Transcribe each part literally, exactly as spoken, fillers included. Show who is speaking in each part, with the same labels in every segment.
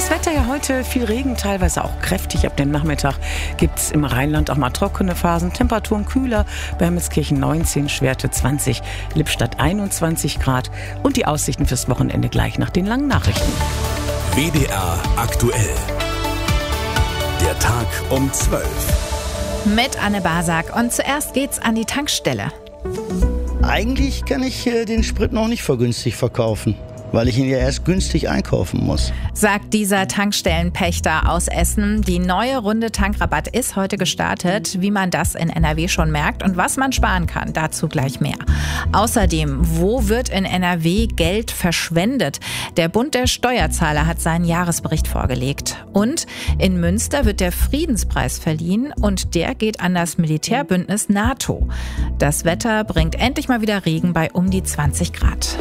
Speaker 1: Das Wetter ja heute, viel Regen, teilweise auch kräftig. Ab dem Nachmittag gibt es im Rheinland auch mal trockene Phasen. Temperaturen kühler, bei Himmelskirchen neunzehn, Schwerte zwanzig, Lippstadt einundzwanzig Grad. Und die Aussichten fürs Wochenende gleich nach den langen Nachrichten.
Speaker 2: W D R aktuell. Der Tag um zwölf.
Speaker 3: Mit Anne Basak. Und zuerst geht's an die Tankstelle.
Speaker 4: Eigentlich kann ich äh, den Sprit noch nicht vergünstigt verkaufen, weil ich ihn ja erst günstig einkaufen muss.
Speaker 3: Sagt dieser Tankstellenpächter aus Essen. Die neue Runde Tankrabatt ist heute gestartet. Wie man das in N R W schon merkt und was man sparen kann, dazu gleich mehr. Außerdem, wo wird in N R W Geld verschwendet? Der Bund der Steuerzahler hat seinen Jahresbericht vorgelegt. Und in Münster wird der Friedenspreis verliehen und der geht an das Militärbündnis NATO. Das Wetter bringt endlich mal wieder Regen bei um die zwanzig Grad.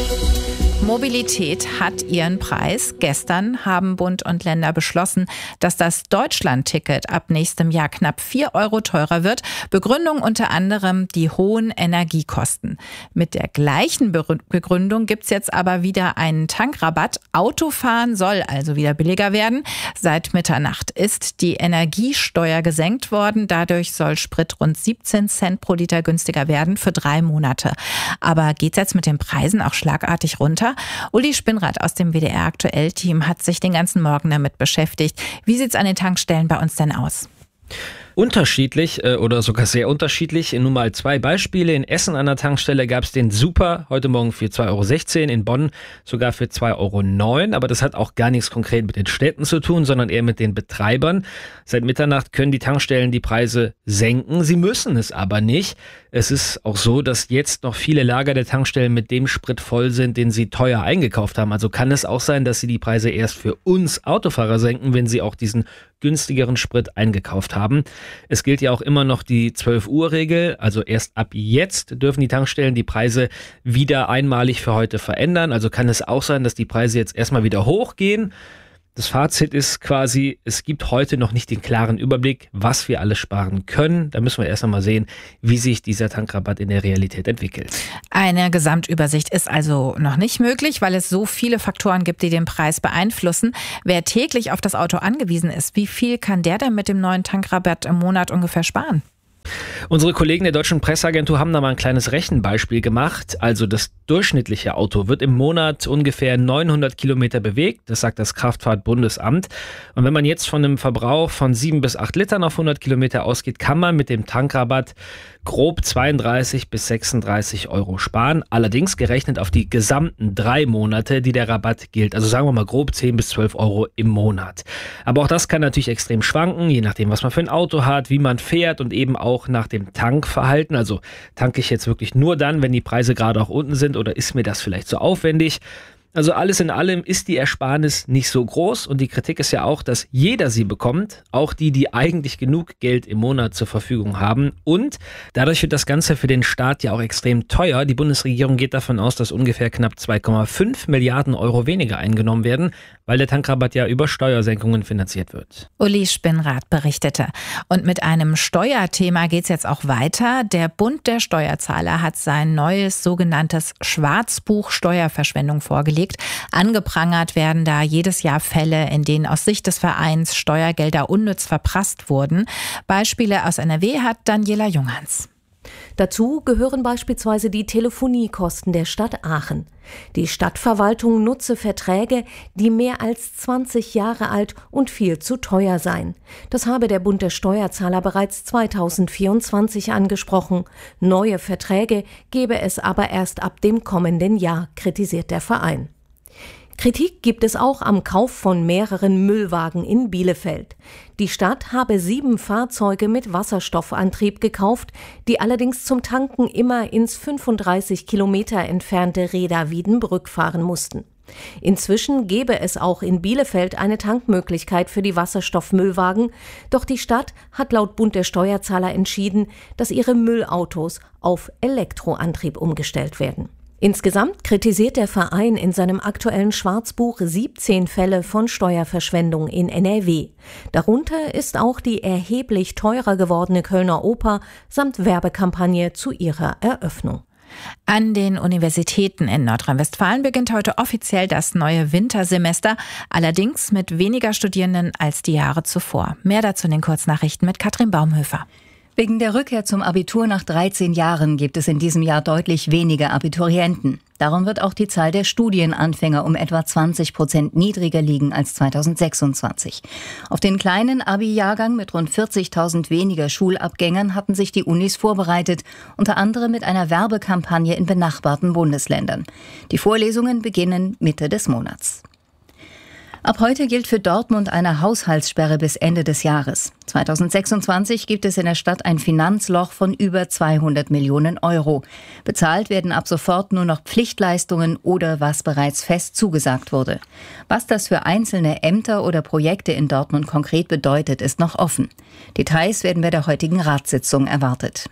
Speaker 3: Mobilität hat ihren Preis. Gestern haben Bund und Länder beschlossen, dass das Deutschland-Ticket ab nächstem Jahr knapp vier Euro teurer wird. Begründung unter anderem die hohen Energiekosten. Mit der gleichen Begründung gibt es jetzt aber wieder einen Tankrabatt. Autofahren soll also wieder billiger werden. Seit Mitternacht ist die Energiesteuer gesenkt worden. Dadurch soll Sprit rund siebzehn Cent pro Liter günstiger werden für drei Monate. Aber geht's jetzt mit den Preisen auch schlagartig runter? Uli Spinnrad aus dem W D R Aktuell-Team hat sich den ganzen Morgen damit beschäftigt. Wie sieht's an den Tankstellen bei uns denn aus?
Speaker 5: Unterschiedlich äh, oder sogar sehr unterschiedlich. Nur mal zwei Beispiele. In Essen an der Tankstelle gab es den Super heute Morgen für zwei Euro sechzehn, in Bonn sogar für zwei Euro neun. Aber das hat auch gar nichts konkret mit den Städten zu tun, sondern eher mit den Betreibern. Seit Mitternacht können die Tankstellen die Preise senken. Sie müssen es aber nicht. Es ist auch so, dass jetzt noch viele Lager der Tankstellen mit dem Sprit voll sind, den sie teuer eingekauft haben. Also kann es auch sein, dass sie die Preise erst für uns Autofahrer senken, wenn sie auch diesen günstigeren Sprit eingekauft haben. Es gilt ja auch immer noch die zwölf-Uhr-Regel, also erst ab jetzt dürfen die Tankstellen die Preise wieder einmalig für heute verändern. Also kann es auch sein, dass die Preise jetzt erstmal wieder hochgehen. Das Fazit ist quasi, es gibt heute noch nicht den klaren Überblick, was wir alles sparen können. Da müssen wir erst einmal sehen, wie sich dieser Tankrabatt in der Realität entwickelt.
Speaker 3: Eine Gesamtübersicht ist also noch nicht möglich, weil es so viele Faktoren gibt, die den Preis beeinflussen. Wer täglich auf das Auto angewiesen ist, wie viel kann der denn mit dem neuen Tankrabatt im Monat ungefähr sparen?
Speaker 5: Unsere Kollegen der Deutschen Presseagentur haben da mal ein kleines Rechenbeispiel gemacht. Also das durchschnittliche Auto wird im Monat ungefähr neunhundert Kilometer bewegt. Das sagt das Kraftfahrtbundesamt. Und wenn man jetzt von einem Verbrauch von sieben bis acht Litern auf hundert Kilometer ausgeht, kann man mit dem Tankrabatt grob zweiunddreißig bis sechsunddreißig Euro sparen. Allerdings gerechnet auf die gesamten drei Monate, die der Rabatt gilt. Also sagen wir mal grob zehn bis zwölf Euro im Monat. Aber auch das kann natürlich extrem schwanken, je nachdem, was man für ein Auto hat, wie man fährt und eben auch nach dem Tankverhalten. Also tanke ich jetzt wirklich nur dann, wenn die Preise gerade auch unten sind, oder ist mir das vielleicht zu aufwendig? Also alles in allem ist die Ersparnis nicht so groß und die Kritik ist ja auch, dass jeder sie bekommt, auch die, die eigentlich genug Geld im Monat zur Verfügung haben. Und dadurch wird das Ganze für den Staat ja auch extrem teuer. Die Bundesregierung geht davon aus, dass ungefähr knapp zwei Komma fünf Milliarden Euro weniger eingenommen werden, weil der Tankrabatt ja über Steuersenkungen finanziert wird.
Speaker 3: Uli Spinnrad berichtete. Und mit einem Steuerthema geht es jetzt auch weiter. Der Bund der Steuerzahler hat sein neues sogenanntes Schwarzbuch Steuerverschwendung vorgelegt. Angeprangert werden da jedes Jahr Fälle, in denen aus Sicht des Vereins Steuergelder unnütz verprasst wurden. Beispiele aus N R W hat Daniela Junghans.
Speaker 6: Dazu gehören beispielsweise die Telefoniekosten der Stadt Aachen. Die Stadtverwaltung nutze Verträge, die mehr als zwanzig Jahre alt und viel zu teuer seien. Das habe der Bund der Steuerzahler bereits zweitausendvierundzwanzig angesprochen. Neue Verträge gebe es aber erst ab dem kommenden Jahr, kritisiert der Verein. Kritik gibt es auch am Kauf von mehreren Müllwagen in Bielefeld. Die Stadt habe sieben Fahrzeuge mit Wasserstoffantrieb gekauft, die allerdings zum Tanken immer ins fünfunddreißig Kilometer entfernte Reda-Wiedenbrück fahren mussten. Inzwischen gäbe es auch in Bielefeld eine Tankmöglichkeit für die Wasserstoffmüllwagen, doch die Stadt hat laut Bund der Steuerzahler entschieden, dass ihre Müllautos auf Elektroantrieb umgestellt werden. Insgesamt kritisiert der Verein in seinem aktuellen Schwarzbuch siebzehn Fälle von Steuerverschwendung in N R W. Darunter ist auch die erheblich teurer gewordene Kölner Oper samt Werbekampagne zu ihrer Eröffnung.
Speaker 3: An den Universitäten in Nordrhein-Westfalen beginnt heute offiziell das neue Wintersemester, allerdings mit weniger Studierenden als die Jahre zuvor. Mehr dazu in den Kurznachrichten mit Katrin Baumhöfer.
Speaker 7: Wegen der Rückkehr zum Abitur nach dreizehn Jahren gibt es in diesem Jahr deutlich weniger Abiturienten. Darum wird auch die Zahl der Studienanfänger um etwa zwanzig Prozent niedriger liegen als zweitausendsechsundzwanzig. Auf den kleinen Abi-Jahrgang mit rund vierzigtausend weniger Schulabgängern hatten sich die Unis vorbereitet, unter anderem mit einer Werbekampagne in benachbarten Bundesländern. Die Vorlesungen beginnen Mitte des Monats. Ab heute gilt für Dortmund eine Haushaltssperre bis Ende des Jahres. zweitausendsechsundzwanzig gibt es in der Stadt ein Finanzloch von über zweihundert Millionen Euro. Bezahlt werden ab sofort nur noch Pflichtleistungen oder was bereits fest zugesagt wurde. Was das für einzelne Ämter oder Projekte in Dortmund konkret bedeutet, ist noch offen. Details werden bei der heutigen Ratssitzung erwartet.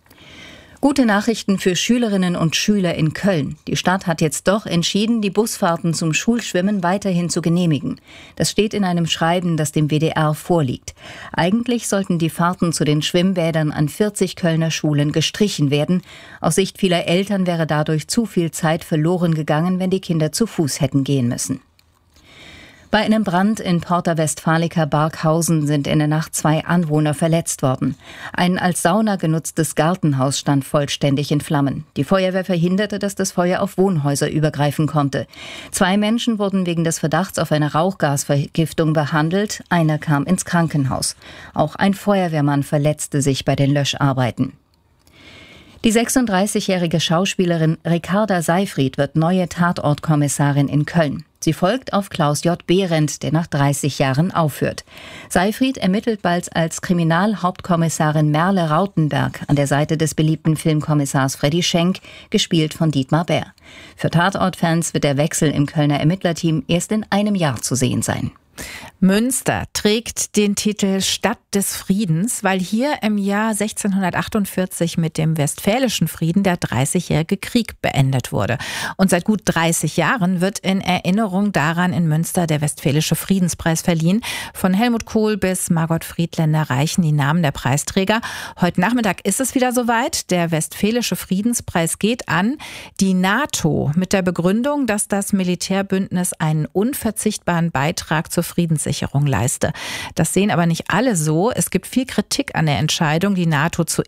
Speaker 7: Gute Nachrichten für Schülerinnen und Schüler in Köln. Die Stadt hat jetzt doch entschieden, die Busfahrten zum Schulschwimmen weiterhin zu genehmigen. Das steht in einem Schreiben, das dem W D R vorliegt. Eigentlich sollten die Fahrten zu den Schwimmbädern an vierzig Kölner Schulen gestrichen werden. Aus Sicht vieler Eltern wäre dadurch zu viel Zeit verloren gegangen, wenn die Kinder zu Fuß hätten gehen müssen. Bei einem Brand in Porta Westfalica Barkhausen sind in der Nacht zwei Anwohner verletzt worden. Ein als Sauna genutztes Gartenhaus stand vollständig in Flammen. Die Feuerwehr verhinderte, dass das Feuer auf Wohnhäuser übergreifen konnte. Zwei Menschen wurden wegen des Verdachts auf eine Rauchgasvergiftung behandelt. Einer kam ins Krankenhaus. Auch ein Feuerwehrmann verletzte sich bei den Löscharbeiten. Die sechsunddreißigjährige Schauspielerin Ricarda Seyfried wird neue Tatortkommissarin in Köln. Sie folgt auf Klaus J. Behrendt, der nach dreißig Jahren aufhört. Seyfried ermittelt bald als Kriminalhauptkommissarin Merle Rautenberg an der Seite des beliebten Filmkommissars Freddy Schenk, gespielt von Dietmar Bär. Für Tatortfans wird der Wechsel im Kölner Ermittlerteam erst in einem Jahr zu sehen sein.
Speaker 3: Münster trägt den Titel Stadt des Friedens, weil hier im Jahr sechzehnhundertachtundvierzig mit dem Westfälischen Frieden der Dreißigjährige Krieg beendet wurde. Und seit gut dreißig Jahren wird in Erinnerung daran in Münster der Westfälische Friedenspreis verliehen. Von Helmut Kohl bis Margot Friedländer reichen die Namen der Preisträger. Heute Nachmittag ist es wieder soweit. Der Westfälische Friedenspreis geht an die NATO mit der Begründung, dass das Militärbündnis einen unverzichtbaren Beitrag zur Friedenssicherung leiste. Das sehen aber nicht alle so. Es gibt viel Kritik an der Entscheidung, die NATO zu